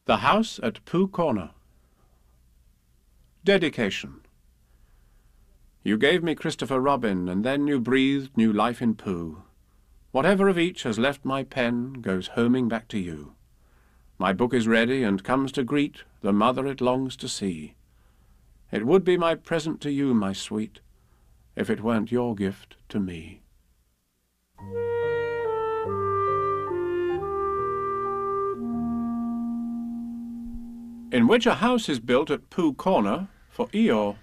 The House at Pooh Corner. Dedication. You gave me Christopher Robin, and then you breathed new life in Pooh. Whatever of each has left my pen goes homing back to you. My book is ready and comes to greet the mother it longs to see. It would be my present to you, my sweet, if it weren't your gift to me. In which a house is built at Pooh Corner for Eeyore.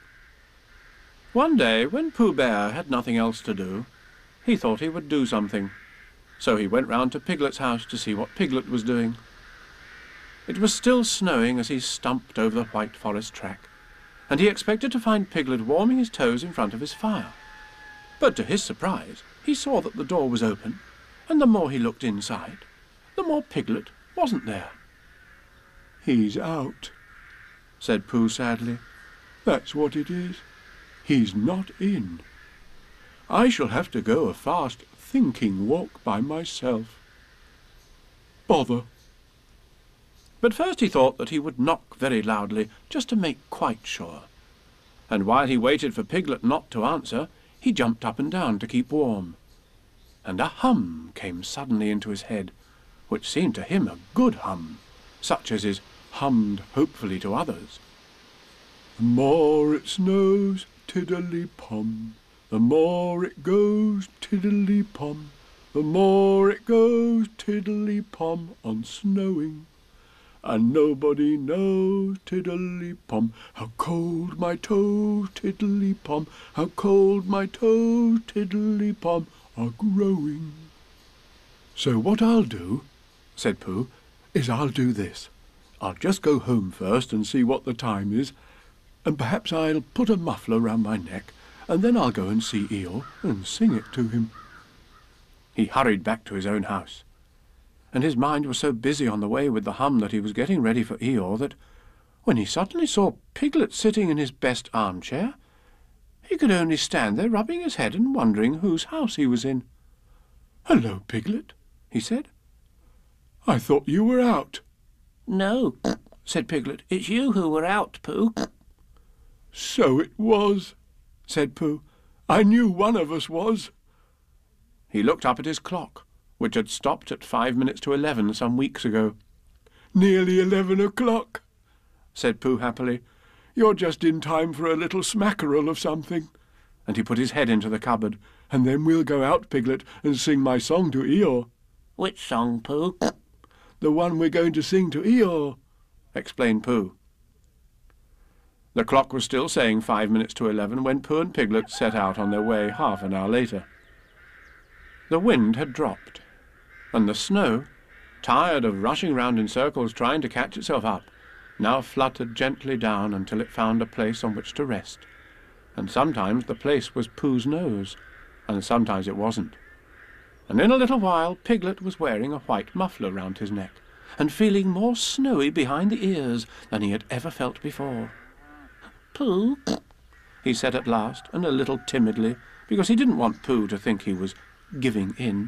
One day, when Pooh Bear had nothing else to do, he thought he would do something. So he went round to Piglet's house to see what Piglet was doing. It was still snowing as he stumped over the White Forest track, and he expected to find Piglet warming his toes in front of his fire. But to his surprise, he saw that the door was open, and the more he looked inside, the more Piglet wasn't there. "He's out," said Pooh sadly. "That's what it is. He's not in. I shall have to go a fast thinking walk by myself. Bother." But first he thought that he would knock very loudly, just to make quite sure. And while he waited for Piglet not to answer, he jumped up and down to keep warm. And a hum came suddenly into his head, which seemed to him a good hum, such as is hummed hopefully to others. "The more it snows, tiddly-pom, the more it goes, tiddly-pom, the more it goes, tiddly-pom, on snowing. And nobody knows, tiddly-pom, how cold my toes, tiddly-pom, how cold my toes, tiddly-pom, are growing." "So what I'll do," said Pooh, "is I'll do this. I'll just go home first and see what the time is, and perhaps I'll put a muffler round my neck, and then I'll go and see Eeyore and sing it to him." He hurried back to his own house, and his mind was so busy on the way with the hum that he was getting ready for Eeyore that, when he suddenly saw Piglet sitting in his best armchair, he could only stand there rubbing his head and wondering whose house he was in. "Hello, Piglet," he said. "I thought you were out." "No," said Piglet, "it's you who were out, Pooh." "So it was," said Pooh. "I knew one of us was." He looked up at his clock, which had stopped at 5 minutes to 11 some weeks ago. "Nearly 11 o'clock," said Pooh happily. "You're just in time for a little smackerel of something." And he put his head into the cupboard. "And then we'll go out, Piglet, and sing my song to Eeyore." "Which song, Pooh?" "The one we're going to sing to Eeyore," explained Pooh. The clock was still saying 5 minutes to 11 when Pooh and Piglet set out on their way half an hour later. The wind had dropped, and the snow, tired of rushing round in circles trying to catch itself up, now fluttered gently down until it found a place on which to rest. And sometimes the place was Pooh's nose, and sometimes it wasn't. And in a little while Piglet was wearing a white muffler round his neck, and feeling more snowy behind the ears than he had ever felt before. "Pooh," he said at last, and a little timidly, because he didn't want Pooh to think he was giving in.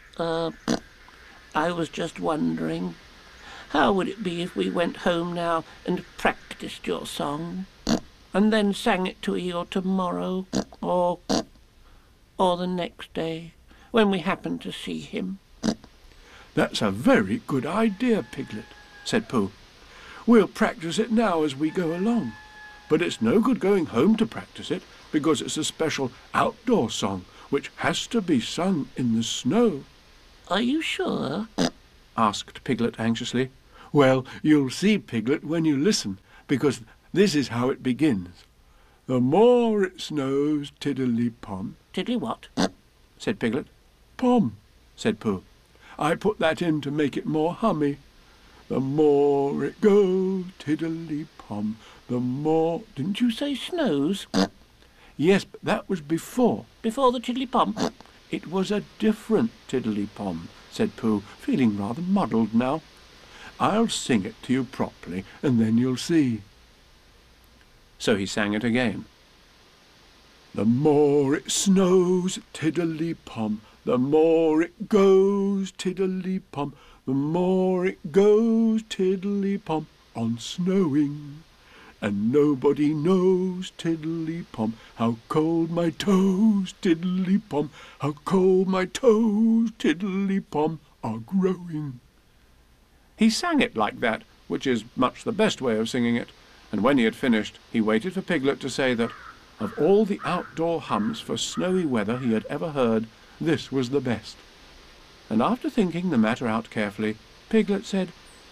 I was just wondering, how would it be if we went home now and practised your song, and then sang it to Eeyore tomorrow, or the next day, when we happen to see him?" "That's a very good idea, Piglet," said Pooh. "We'll practice it now as we go along. But it's no good going home to practice it, because it's a special outdoor song, which has to be sung in the snow." "Are you sure?" asked Piglet anxiously. "Well, you'll see, Piglet, when you listen, because this is how it begins. The more it snows, tiddly-pom." "Tiddly what?" said Piglet. "Pom," said Pooh. "I put that in to make it more hummy. The more it goes, tiddly-pom, the more—" "Didn't you say snows?" "Yes, but that was before." "Before the tiddly-pom?" "It was a different tiddly-pom," said Pooh, feeling rather muddled now. "I'll sing it to you properly, and then you'll see." So he sang it again. The more it snows, tiddly-pom, the more it goes, tiddly-pom, the more it goes tiddly-pom on snowing. And nobody knows, tiddly-pom, how cold my toes, tiddly-pom, how cold my toes, tiddly-pom, are growing. He sang it like that, which is much the best way of singing it, and when he had finished, he waited for Piglet to say that, of all the outdoor hums for snowy weather he had ever heard, this was the best. And after thinking the matter out carefully, Piglet said,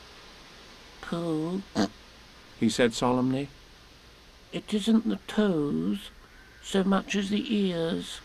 Pooh, he said solemnly, it isn't the toes so much as the ears.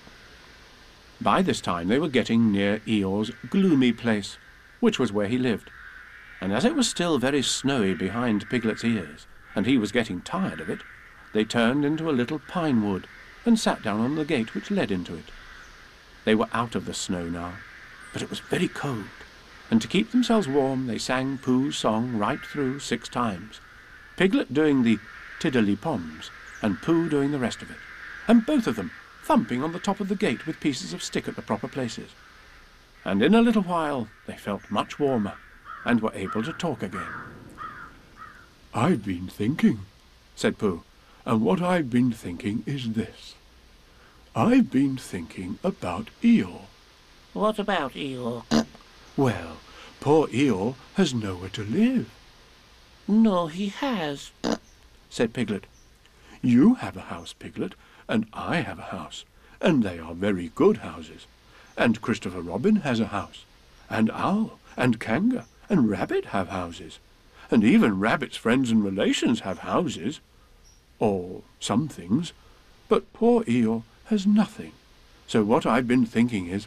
By this time they were getting near Eeyore's gloomy place, which was where he lived, and as it was still very snowy behind Piglet's ears, and he was getting tired of it, they turned into a little pine wood and sat down on the gate which led into it. They were out of the snow now, but it was very cold, and to keep themselves warm they sang Pooh's song right through 6 times, Piglet doing the tiddly-poms and Pooh doing the rest of it, and both of them thumping on the top of the gate with pieces of stick at the proper places. And in a little while they felt much warmer and were able to talk again. I've been thinking, said Pooh, and what I've been thinking is this. I've been thinking about Eeyore. What about Eeyore? Well, poor Eeyore has nowhere to live. No, he has, said Piglet. You have a house, Piglet, and I have a house, and they are very good houses. And Christopher Robin has a house, and Owl, and Kanga, and Rabbit have houses, and even Rabbit's friends and relations have houses, or some things, but poor Eeyore has nothing. So what I've been thinking is,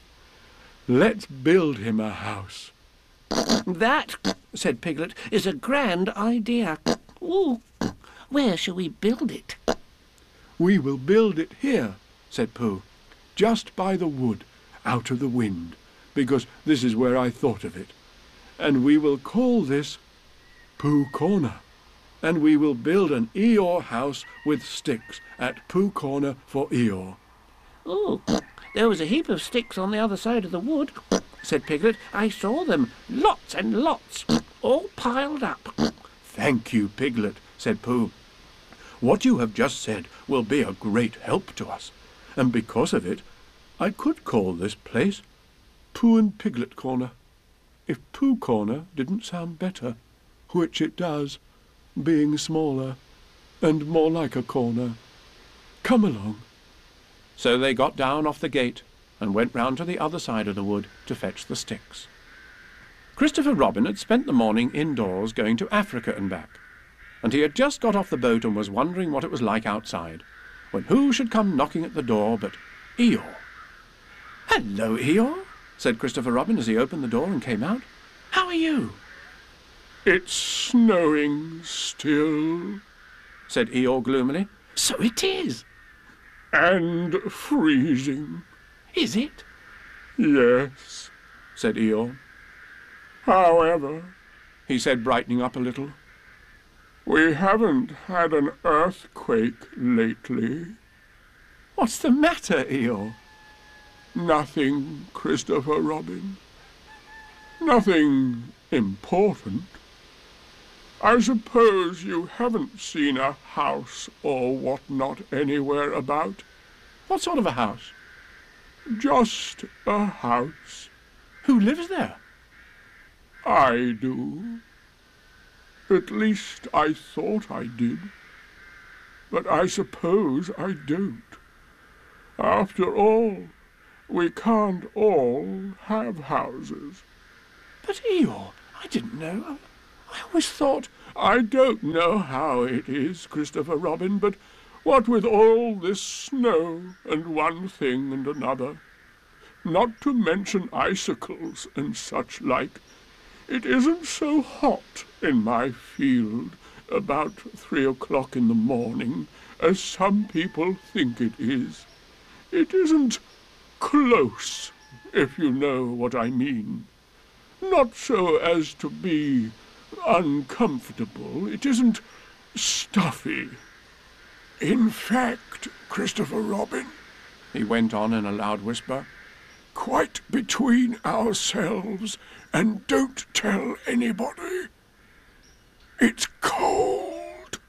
let's build him a house. That, said Piglet, is a grand idea. Ooh, where shall we build it? We will build it here, said Pooh, just by the wood, out of the wind, because this is where I thought of it. And we will call this Pooh Corner, and we will build an Eeyore house with sticks at Pooh Corner for Eeyore. Oh, there was a heap of sticks on the other side of the wood, said Piglet. I saw them, lots and lots, all piled up. Thank you, Piglet, said Pooh. What you have just said will be a great help to us, and because of it, I could call this place Pooh and Piglet Corner, if Pooh Corner didn't sound better, which it does, being smaller and more like a corner. Come along. So they got down off the gate and went round to the other side of the wood to fetch the sticks. Christopher Robin had spent the morning indoors going to Africa and back, and he had just got off the boat and was wondering what it was like outside, when who should come knocking at the door but Eeyore. "Hello, Eeyore," said Christopher Robin as he opened the door and came out. "How are you?" It's snowing still, said Eeyore gloomily. "So it is." and freezing. "Is it?" Yes, said Eeyore. however, He said, brightening up a little, we haven't had an earthquake lately. "What's the matter, Eeyore?" Nothing, Christopher Robin. Nothing important. I suppose you haven't seen a house or what-not anywhere about. "What sort of a house?" Just a house. "Who lives there?" I do. At least I thought I did. But I suppose I don't. After all, we can't all have houses. "But Eeyore, I didn't know. I always thought—" I don't know how it is, Christopher Robin, but what with all this snow and one thing and another, not to mention icicles and such like, it isn't so hot in my field about 3 o'clock in the morning as some people think it is. It isn't close, if you know what I mean. Not so as to be uncomfortable. It isn't stuffy. In fact, Christopher Robin, he went on in a loud whisper, quite between ourselves, and don't tell anybody. It's cold.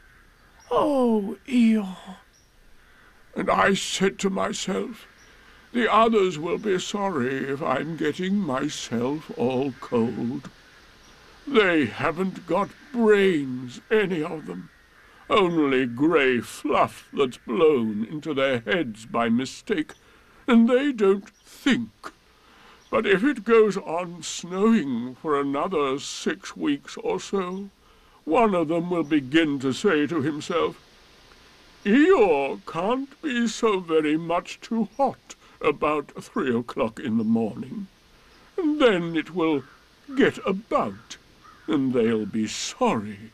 Oh, Eeyore. And I said to myself, the others will be sorry if I'm getting myself all cold. They haven't got brains, any of them. Only grey fluff that's blown into their heads by mistake, and they don't think. But if it goes on snowing for another 6 weeks or so, one of them will begin to say to himself, Eeyore can't be so very much too hot about 3 o'clock in the morning. And then it will get about, and they'll be sorry.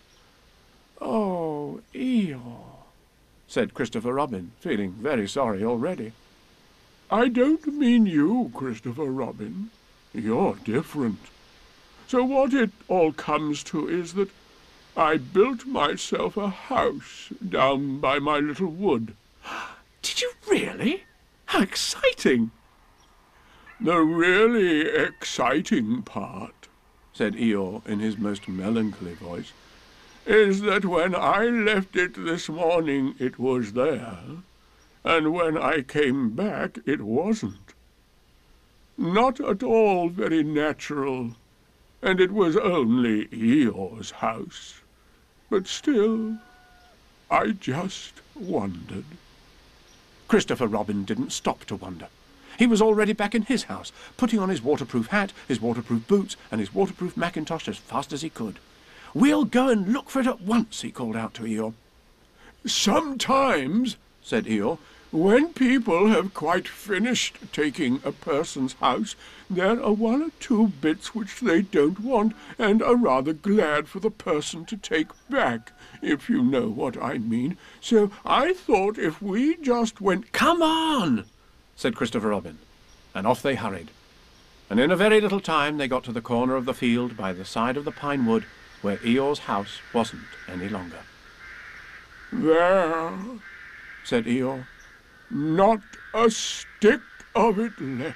Oh, Eeyore, said Christopher Robin, feeling very sorry already. I don't mean you, Christopher Robin. You're different. So what it all comes to is that I built myself a house down by my little wood. Did you really? How exciting! The really exciting part, said Eeyore in his most melancholy voice, is that when I left it this morning it was there, and when I came back it wasn't. Not at all very natural, and it was only Eeyore's house. But still, I just wondered. Christopher Robin didn't stop to wonder. He was already back in his house, putting on his waterproof hat, his waterproof boots, and his waterproof mackintosh as fast as he could. "We'll go and look for it at once," he called out to Eeyore. Sometimes, said Eeyore, when people have quite finished taking a person's house, there are 1 or 2 bits which they don't want and are rather glad for the person to take back, if you know what I mean. So I thought if we just went— "Come on," said Christopher Robin, and off they hurried. And in a very little time they got to the corner of the field by the side of the pine wood where Eeyore's house wasn't any longer. There, said Eeyore, not a stick of it left.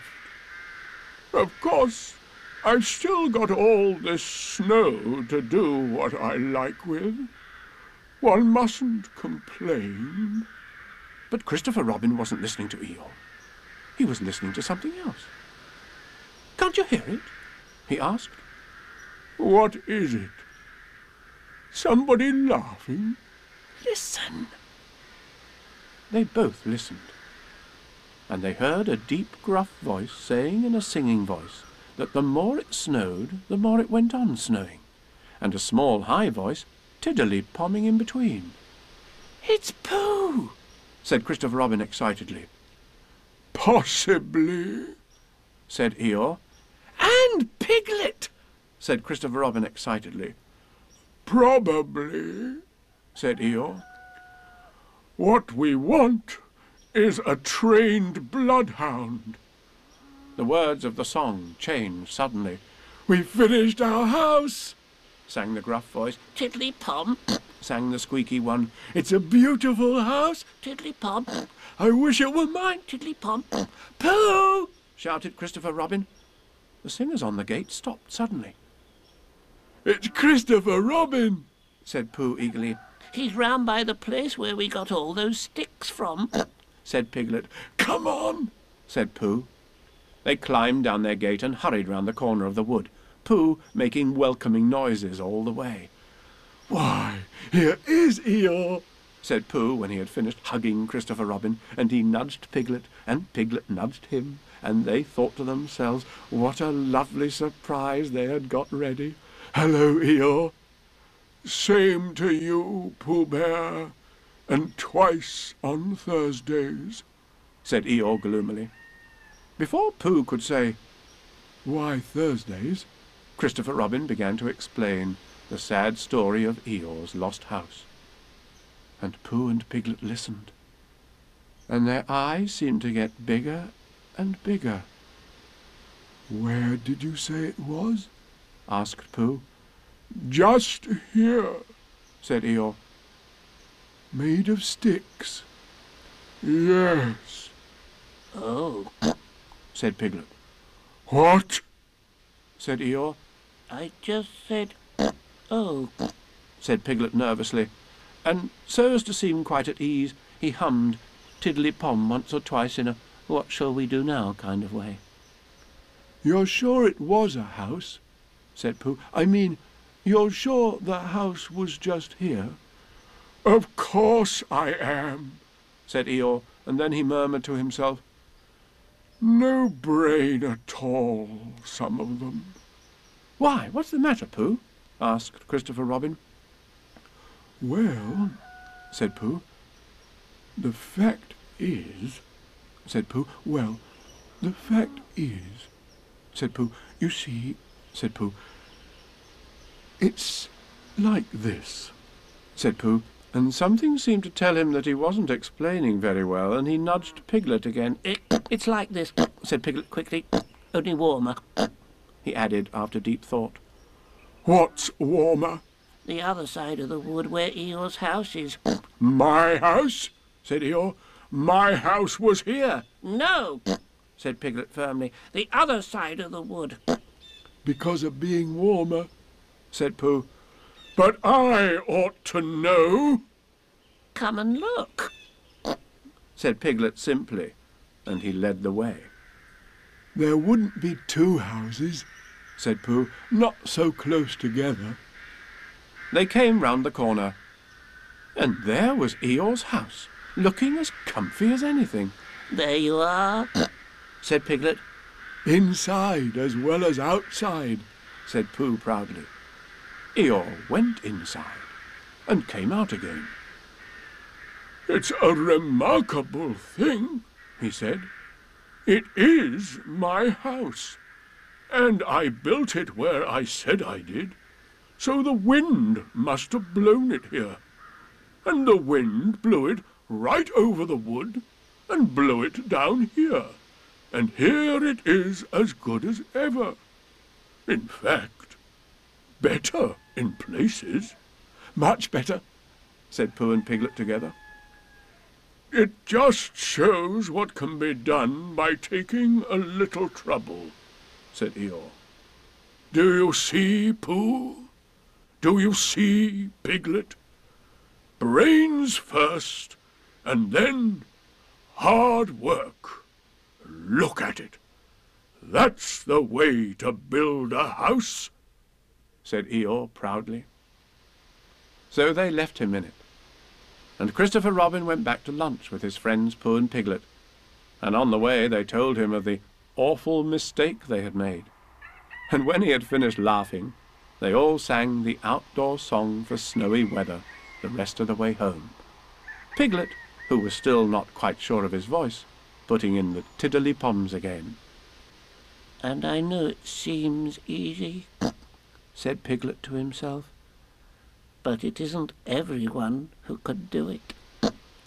Of course, I've still got all this snow to do what I like with. One mustn't complain. But Christopher Robin wasn't listening to Eeyore. He was listening to something else. "Can't you hear it?" he asked. What is it? Somebody laughing? "Listen." They both listened, and they heard a deep, gruff voice saying in a singing voice that the more it snowed, the more it went on snowing, and a small, high voice tiddly-pomming in between. "It's Pooh!" said Christopher Robin excitedly. Possibly, said Eeyore. "And Piglet!" said Christopher Robin excitedly. Probably, said Eeyore. What we want is a trained bloodhound. The words of the song changed suddenly. "We've finished our house," sang the gruff voice. Tiddly-pom, Sang the squeaky one. "It's a beautiful house. tiddly-pom, I wish it were mine." tiddly-pom. "Pooh!" shouted Christopher Robin. The singers on the gate stopped suddenly. "It's Christopher Robin," said Pooh eagerly. He's round by the place where we got all those sticks from. Said Piglet. "Come on," Said Pooh. They climbed down their gate and hurried round the corner of the wood, Pooh making welcoming noises all the way. "Why, here is Eeyore," said Pooh when he had finished hugging Christopher Robin, and he nudged Piglet, and Piglet nudged him, and they thought to themselves what a lovely surprise they had got ready. "Hello, Eeyore." "Same to you, Pooh Bear, and twice on Thursdays," said Eeyore gloomily. Before Pooh could say, "Why Thursdays?" Christopher Robin began to explain the sad story of Eeyore's lost house. And Pooh and Piglet listened, and their eyes seemed to get bigger and bigger. "Where did you say it was?" asked Pooh. "Just here," said Eeyore. "Made of sticks?" "Yes." Oh, said Piglet. What? Said Eeyore. I just said, oh, Said Piglet nervously, and so as to seem quite at ease, he hummed Tiddly-Pom once or twice in a what shall we do now kind of way. You're sure it was a house? Said Pooh. I mean, you're sure the house was just here? Of course I am, Said Eeyore, and then he murmured to himself, no brain at all, some of them. Why, what's the matter, Pooh? Asked Christopher Robin. Well, Said Pooh. the fact is, Said Pooh. well, the fact is, Said Pooh. you see, Said Pooh. it's like this. Said Pooh, and something seemed to tell him that he wasn't explaining very well, and he nudged Piglet again. it's like this, said Piglet quickly, only warmer. He added after deep thought. What's warmer? The other side of the wood where Eeyore's house is. My house? Said Eeyore. My house was here. No, said Piglet firmly, the other side of the wood. Because of being warmer. Said Pooh. But I ought to know. Come and look. Said Piglet simply, and he led the way. There wouldn't be two houses, Said Pooh. not so close together. They came round the corner, and there was Eeyore's house, looking as comfy as anything. There you are, said Piglet. Inside as well as outside. Said Pooh proudly. Eeyore went inside and came out again. It's a remarkable thing, he said. It is my house, and I built it where I said I did, so the wind must have blown it here. And the wind blew it right over the wood and blew it down here, and here it is as good as ever. In fact, better in places. Much better, Said Pooh and Piglet together. It just shows what can be done by taking a little trouble, Said Eeyore. Do you see, Pooh? Do you see, Piglet? Brains first, and then hard work. Look at it. That's the way to build a house. Said Eeyore proudly. So they left him in it, and Christopher Robin went back to lunch with his friends Pooh and Piglet, and on the way they told him of the awful mistake they had made. And when he had finished laughing, they all sang the outdoor song for snowy weather the rest of the way home. Piglet, who was still not quite sure of his voice, putting in the tiddly-poms again. And I know it seems easy, Said Piglet to himself. but it isn't everyone who could do it.